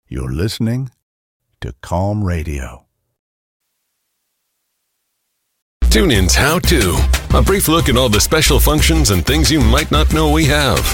You're listening to Calm Radio. TuneIn's How To. A brief look at all the special functions and things you might not know we have.